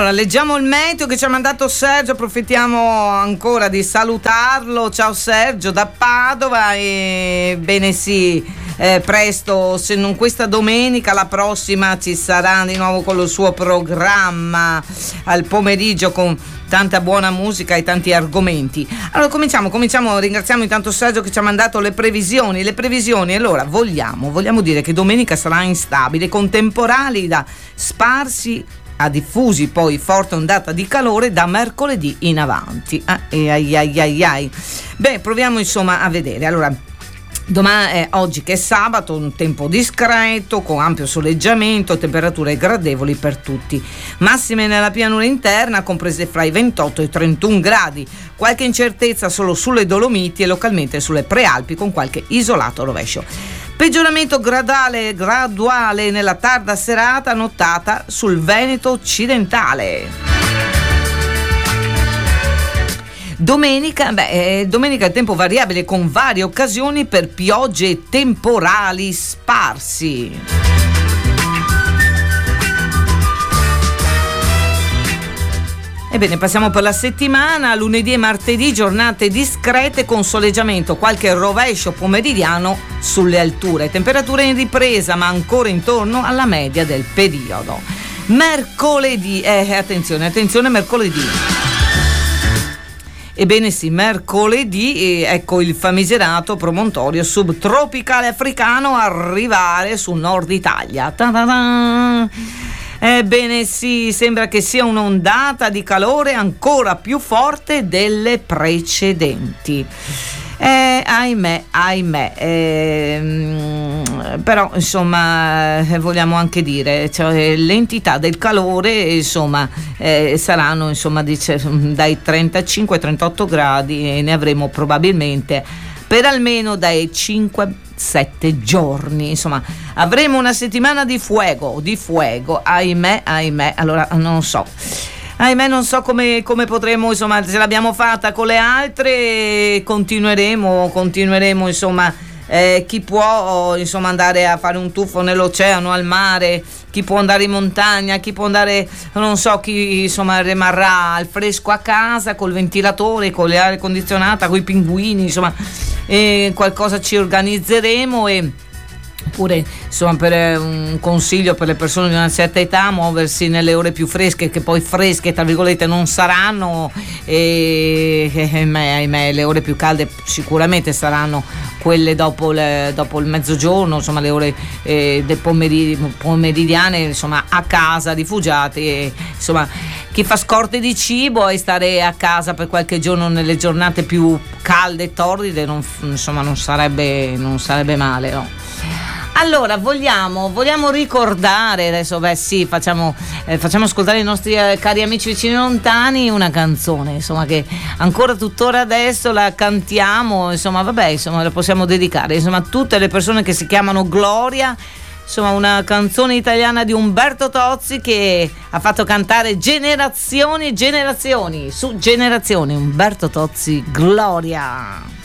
Allora, leggiamo il meteo che ci ha mandato Sergio, approfittiamo ancora di salutarlo. Ciao Sergio da Padova, e bene sì, presto, se non questa domenica, la prossima ci sarà di nuovo con il suo programma al pomeriggio con tanta buona musica e tanti argomenti. Allora cominciamo, ringraziamo intanto Sergio che ci ha mandato le previsioni. Allora vogliamo dire che domenica sarà instabile con temporali da sparsi a diffusi, poi forte ondata di calore da mercoledì in avanti. Beh, proviamo insomma a vedere. Allora, oggi che è sabato, un tempo discreto con ampio soleggiamento, temperature gradevoli per tutti, massime nella pianura interna comprese fra i 28 e i 31 gradi, qualche incertezza solo sulle Dolomiti e localmente sulle Prealpi con qualche isolato rovescio. Peggioramento graduale nella tarda serata notata sul Veneto occidentale. Domenica è tempo variabile con varie occasioni per piogge e temporali sparsi. Ebbene, passiamo per la settimana. Lunedì e martedì giornate discrete con soleggiamento, qualche rovescio pomeridiano sulle alture, temperature in ripresa ma ancora intorno alla media del periodo. Mercoledì, attenzione, mercoledì. Ebbene sì, mercoledì, ecco il famigerato promontorio subtropicale africano arrivare sul nord Italia. Ta-da-da! Ebbene sì, sembra che sia un'ondata di calore ancora più forte delle precedenti. Ahimè, però insomma vogliamo anche dire, cioè, l'entità del calore insomma saranno insomma dai 35 ai 38 gradi e ne avremo probabilmente per almeno dai 5-7 giorni. Insomma, avremo una settimana di fuego, ahimè. Allora non so come potremo, insomma, se l'abbiamo fatta con le altre, continueremo insomma. Chi può insomma andare a fare un tuffo nell'oceano, al mare, chi può andare in montagna, chi può andare, non so, chi insomma rimarrà al fresco a casa col ventilatore, con l'aria condizionata, con i pinguini, insomma, qualcosa ci organizzeremo. E oppure insomma, per un consiglio per le persone di una certa età, muoversi nelle ore più fresche, che poi fresche tra virgolette non saranno, e ahimè le ore più calde sicuramente saranno quelle dopo il mezzogiorno, insomma le ore pomeridiane, insomma a casa rifugiati, e insomma chi fa scorte di cibo e stare a casa per qualche giorno nelle giornate più calde e torride non sarebbe male, no? Allora vogliamo ricordare adesso, facciamo ascoltare ai nostri cari amici vicini lontani una canzone, insomma, che ancora tuttora adesso la cantiamo, insomma, la possiamo dedicare, insomma, a tutte le persone che si chiamano Gloria, insomma, una canzone italiana di Umberto Tozzi che ha fatto cantare generazioni e generazioni su generazioni. Umberto Tozzi, Gloria.